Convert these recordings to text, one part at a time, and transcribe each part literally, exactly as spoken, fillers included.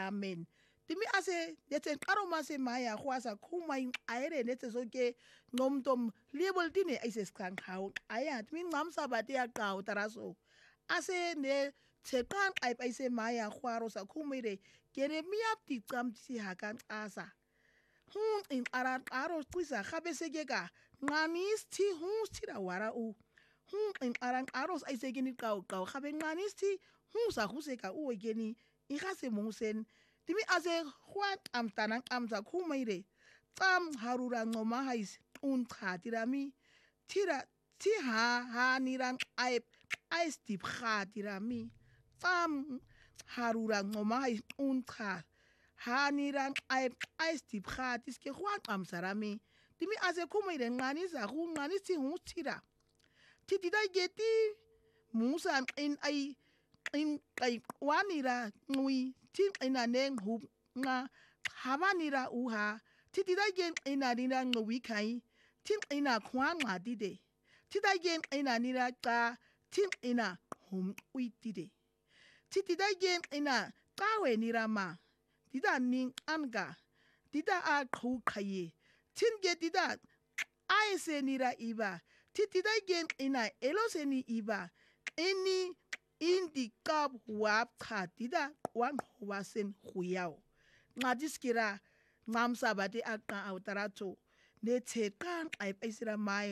amen timi ase yetse qaroma se maya go asa khuma aere netse soke nomtom libel dine ise skanghaw aya timi ngamsa bati aqaw taraso ase ne tseqan ay ise maya khwaro sa khumire kene miyapti qamti hakan asa hun in aran aro kwisa khabeseke ka nganisti hun stira wara u hun in aran aros ise gini qaw qaw khabe nganisti hun sa khuseka u geni ikase musen timi ase khwat amtanan amza khumire qam harura ngoma hais un khatirami tira ti ha ha niran ay ay stip khatirami qam harura ngoma hais un kha ha niran ay ay stip khatis ke khwat amsarami timi ase khumire ngani za khu ngani si hu tira titi da geti musa in ay in ay wanira ngui tin ina neng hu nga habanira uha titi da gen ina nira ngui kai tin ina khwa nga dide tita gen ina nira ka tin ina hum ui dide titi da gen ina kawe nira ma tita ning anga tita a khu khaye tin ge tita ai se nira iba titi da gen ina elose ni iba ini indi kap wap khatida wan wasen khuyao ngadiskira ngamsa bati aka autarato ne tsekan ay paisira mai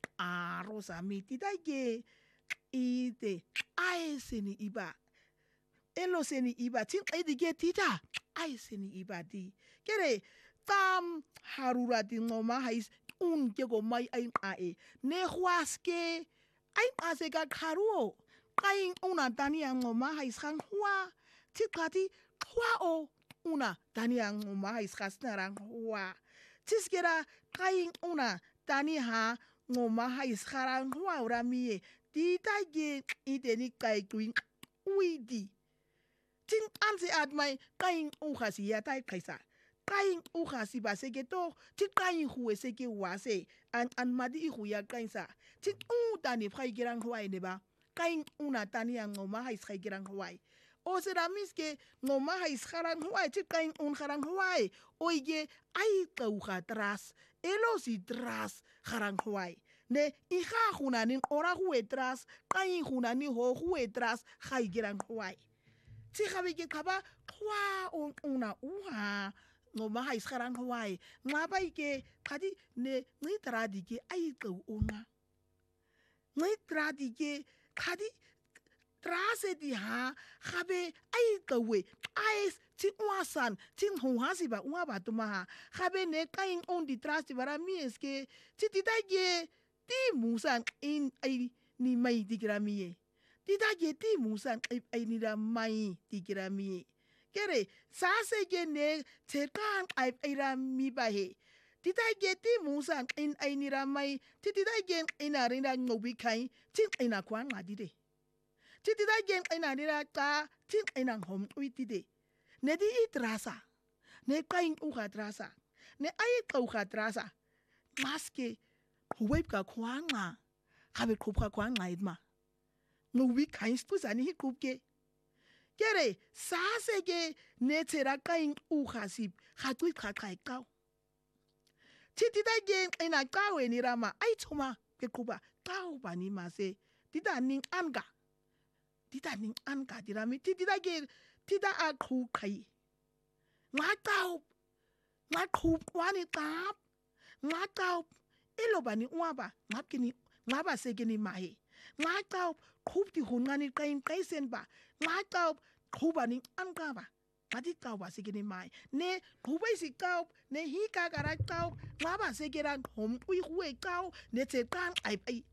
a rosa miti dage ide ay seni iba elo seni iba tin edige tita ay seni iba di kere tam harura di ngoma hais un jego mai ay ae ne khwaske ay asega kharuo kain una tania ngoma hais khang hua tikati hua o una tania ngoma hais khasnarang hua tiskera kain una tani ha ngoma hais kharang hua urami tita ge ideni kai kuin uidi tin anse admai kain u khasi ya tai kaisa kain u khasi baseke to ti kain huwe seke wase an an madi hu ya kaisa ti u tani phai gerang hua ne ba kain una tania ngoma hais khai gerang hua o sera miske ngoma hais kharang hua ti kain un kharang hua oige ai qau khatras elosi tras kharang hua ne i kha khuna nin ora huwe tras kain khuna ni ho huwe tras khai gerang hua ti khabe ke khaba khwa un una uha ngoma hais kharang hua ngaba ike khadi ne ni tradi ke ai qau una ni tradi ke khadi trase di ha khabe ai qawe ai ti wasan tin hu hasi ba wa ba tuma ha khabe ne kain on di trase bara mi eske ti ti dage ti musan in ai ni mai digrami ti dage ti musan ai ni da mai digrami kere sa se ge ne te kan ai ai ra mi ba he ti dage ti musan in ai ni ra mai ti ti dage ina rinda ngobi kai tin ina kwa ngadi de titi da gen ina nira ka tin ina hom uitide ne di itrasa ne kain u khatrasa ne ai qau khatrasa maske huweb ka khwanga khabe khupha khwanga idma ngubi kain spuzani hi kupke kere sase ke ne tsera kain u khasip khatui khakai kau titi da gen ina kawe ni rama ai tsoma ke kuba kau bani mase tita ning anga tita ning anga dirami titi da ge tita a khu khai nga kau nga khu kwani kap nga kau elo bani waba ngakini ngaba sekeni mai nga kau khub ti hunani kain kaisen ba nga kau khubani anga ba ngati kau ba sekeni mai ne khubai si kau ne hi ka gara kau ngaba sekeran hom ui huwe kau ne te kan ai ai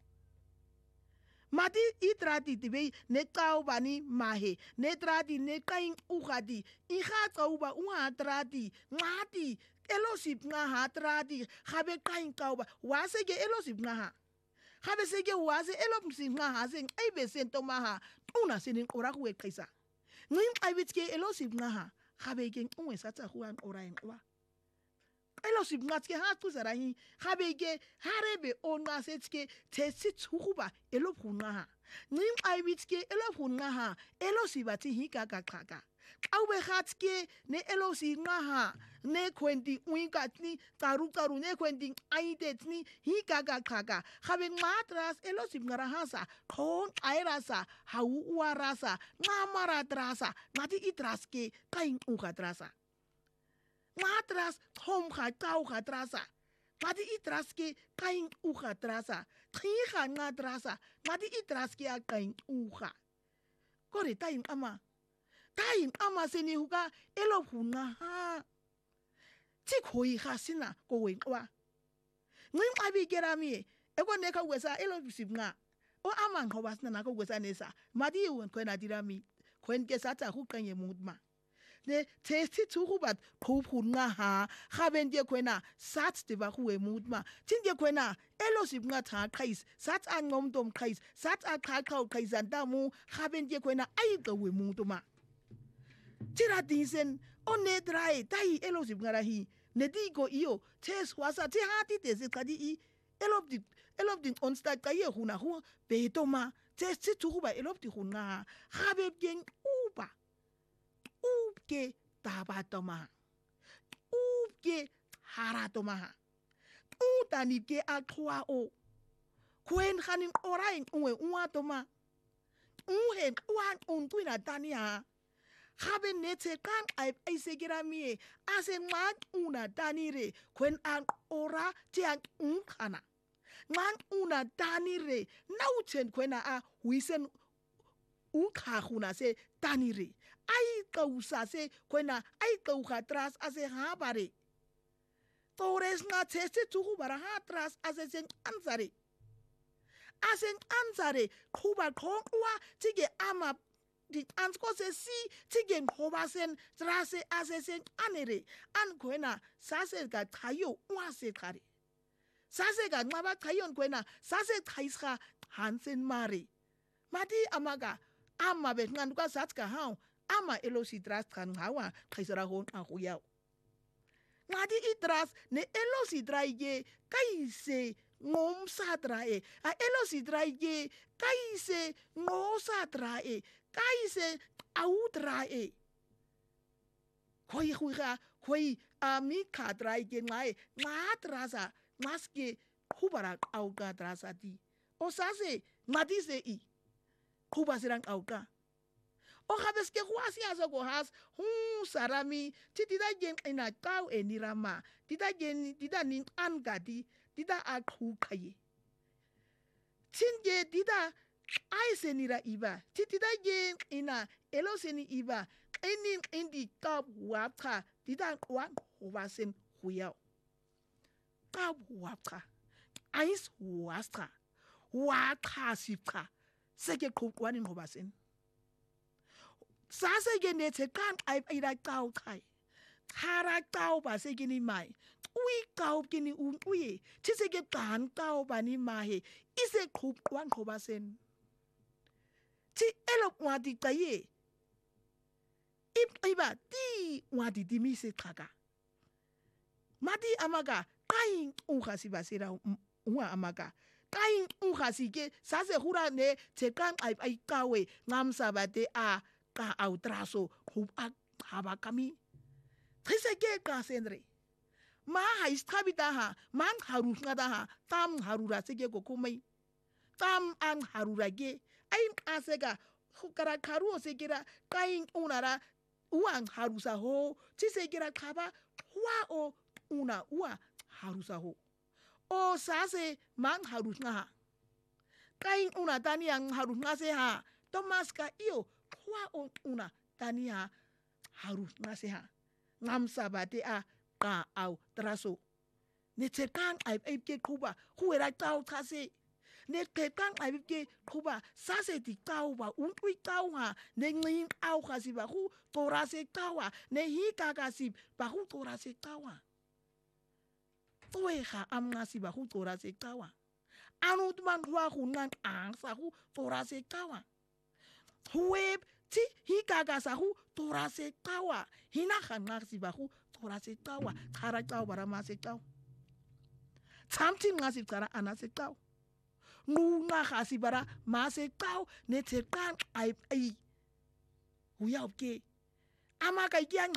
mati itrati tibe ne kau bani mahe ne trati ne kain ukhadi i kha kau ba unha trati ngati elosip nga ha trati khabe kain kau ba wase ge elosip nga ha khabe se ge wase elosip nga ha se ai be sen to ma ha una senin ora ku kaisa ngin ai bitke elosip nga ha khabe ge unwe satsa huan ora en wa elosip nga tke ha tu zarahi khabe ge harebe onga setke tesi tsukuba elophu nga ha ngin ai bitke elophu nga ha elosibati hi ka ka ka awe hatske ne elosi ngaha ne kwenti uinkat ni karu karu ne kwenti aidet ni hikaga kaga habe matras elosi ngarahasa kon airasa hau uarasa ngamara trasa ngati itraske kain uka trasa matras hom ha tau ha trasa ngati itraske kain uka trasa thiha ngatrasa ngati itraske a kain uka kore tain ama tain ama seni huka elo huna ha ti khoi hasina ko wenqwa ngin abi gerami eko neka wesa elo bisibnga o ama ngoba sina nako wesa nesa madi won kwena dirami kwen ke sata hu kanye mudma ne testi tu hubat khupuna ha haben je kwena sat de ba hu mudma tin je kwena elo sibnga tha khais sat an ngom dom khais sat a kha kha khaisanda mu haben je kwena ai go we mudma tira disen on ne drai dai elo sibnga hi ne digo io tes wasa ti hati te se kadi i elop di elop di on sta kaye huna hu betoma tes ti tu ba elop di huna habe bien uba ubke tabatoma ubke haratoma utani ke akwa o kwen khanin orain uwe uatoma uhen uan untuina tania habe nete kan ai aisegira mie ase man una danire kwen an ora ti an unkana man una danire nauten kwena a huisen unkha khuna se danire ai kausa se kwena ai kauka tras ase habare tores na teste tu bara ha tras ase sen ansare asen ansare kuba konwa tige ama di ansko se si tigen hobasen trase asesen anere an kwena sase ga tayo wase kare sase ga ngaba tayon kwena sase khaisha hansen mare mati amaga ama be nganduka satska haw ama elosi tras kan hawa khaisara hon akuya ngadi itras ne elosi draige kaise ngom satrae a elosi draige kaise ngo satrae kaise autrae koi huiga koi ami kadraige ngai matrasa maske hubara auga trasa di o sase madise i hubasirang auga o habeske huasi aso go has hu sarami titida gen ina kau enirama tida gen tida nin angadi tida akhu khaye tinge tida ai senira iba titida gen ina eloseni iba enin indi kap wapka tida wan hubasen huyao kap wapka ais wasta waka sipka seke kokwanin hubasen sase genete kan ai ira kau kai hara kau ba se gini mai ui kau gini un ui tise ge kan kau ba ni mai ise khup kwan khobasen ti elop wadi kaye ip iba ti wadi dimi se kaga madi amaga kain ukhasi basira uwa amaga kain ukhasi ke sase hura ne te kan ai ai kawe ngam sabate a ka autraso hub ak haba kami tise ke ka sendre ma haistabita ha man harus ngada ha tam harura sege ko komai tam an harura ge ain asega hukara karu segera kain unara uang harusa ho tise gera kaba wa o una ua harusa ho o sase man harus ngaha kain una tani yang harus ngase ha Thomas ka iyo kwa on una tania harus naseha ngam sabate a ka au traso ne tekan ai ai ke kuba huera tau kase ne tekan ai ke kuba sase di tau ba un ui tau ha ne ngin au kasi ba hu torase tawa ne hika kasi ba hu torase tawa toeha am ngasi ba hu torase tawa anu tuman hua hunan ang sa hu torase tawa hueb ti hikaga sahu torase tawa hina khana sibahu torase tawa khara tawa barama se tawa samti ngasi tsara anase tawa nunga khasi bara ma se tawa ne tekan ai ai huyauke amaka ke